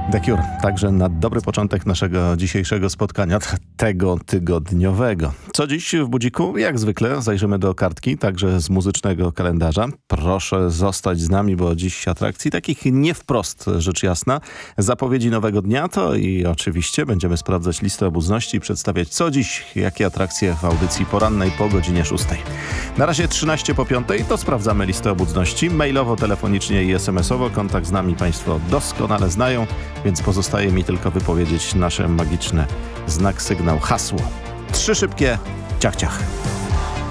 The Cure, także na dobry początek naszego dzisiejszego spotkania, tego tygodniowego. Co dziś w Budziku? Jak zwykle zajrzymy do kartki, także z muzycznego kalendarza. Proszę zostać z nami, bo dziś atrakcji takich nie wprost, rzecz jasna. Zapowiedzi nowego dnia to i oczywiście będziemy sprawdzać listę obecności i przedstawiać co dziś, jakie atrakcje w audycji porannej po godzinie 6. Na razie 13 po 5 to sprawdzamy listę obecności. Mailowo, telefonicznie i SMS-owo. Kontakt z nami Państwo doskonale znają, więc pozostaje mi tylko wypowiedzieć nasze magiczne znak, sygnał, hasło. 3 szybkie ciach, ciach.